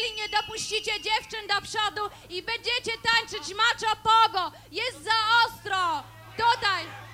nie dopuścicie dziewczyn do przodu i będziecie tańczyć macho pogo. Jest za ostro. Tutaj.